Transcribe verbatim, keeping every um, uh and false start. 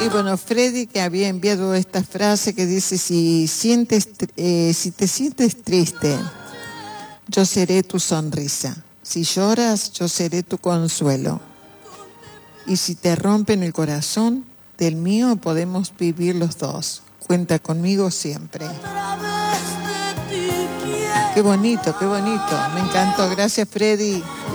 Y bueno, Freddy, que había enviado esta frase que dice, si sientes, eh, si te sientes triste, yo seré tu sonrisa. Si lloras, yo seré tu consuelo. Y si te rompen el corazón, del mío podemos vivir los dos. Cuenta conmigo siempre. Qué bonito, qué bonito. Me encantó. Gracias, Freddy.